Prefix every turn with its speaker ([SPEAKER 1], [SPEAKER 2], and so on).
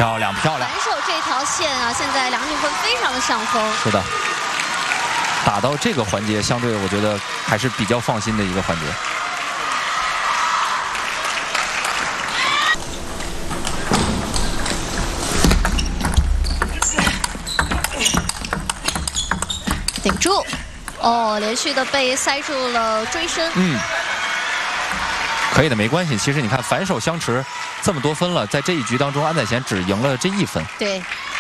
[SPEAKER 1] 漂亮漂亮。
[SPEAKER 2] 反手这条线啊，现在梁俊坤非常的上风。
[SPEAKER 1] 是的，打到这个环节，相对我觉得还是比较放心的一个环节。
[SPEAKER 2] 顶住，哦，连续的被塞住了追身。
[SPEAKER 1] 可以的，没关系。其实你看反手相持这么多分了，在这一局当中，安宰贤只赢了这1分。
[SPEAKER 2] 对。